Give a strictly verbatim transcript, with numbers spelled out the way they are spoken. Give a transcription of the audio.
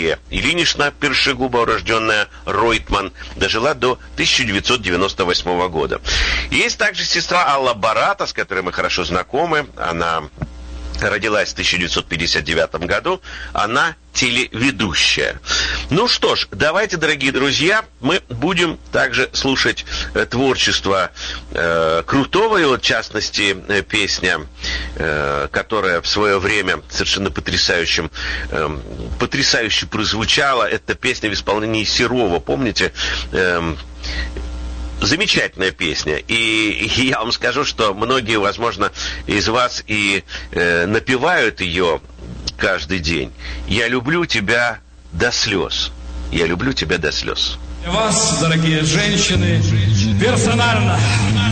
Мария Ильинична Першигуба, урожденная Ройтман, дожила до тысяча девятьсот девяносто восьмого года. Есть также сестра Алла Барата, с которой мы хорошо знакомы. Она родилась в тысяча девятьсот пятьдесят девятом году. Она телеведущая. Ну что ж, давайте, дорогие друзья, мы будем также слушать э, творчество э, Крутого, и вот, в частности, э, песня, э, которая в свое время совершенно потрясающим, э, потрясающе прозвучала. Это песня в исполнении Серова, помните? Э, Замечательная песня, и я вам скажу, что многие, возможно, из вас и э, напевают ее каждый день. Я люблю тебя до слез. Я люблю тебя до слез. Для вас, дорогие женщины, персонально.